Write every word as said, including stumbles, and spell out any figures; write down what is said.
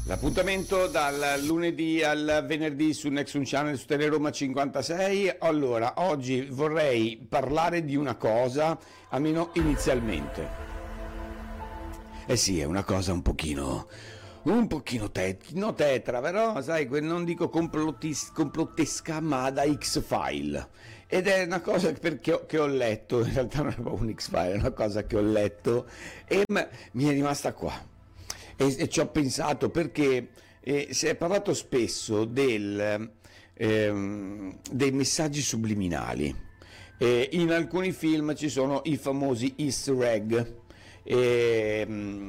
L'appuntamento dal lunedì al venerdì su Nexus Channel su Teleroma cinquantasei. Allora, oggi vorrei parlare di una cosa, almeno inizialmente. Eh sì, è una cosa un pochino, un pochino tet- no tetra, però sai, que- non dico complottis- complottesca, ma da X-File. Ed è una cosa perché ho- che ho letto, in realtà non è proprio un X-File, è una cosa che ho letto e m- mi è rimasta qua. E, e ci ho pensato perché eh, si è parlato spesso del, ehm, dei messaggi subliminali. Eh, in alcuni film ci sono i famosi easter egg. ehm,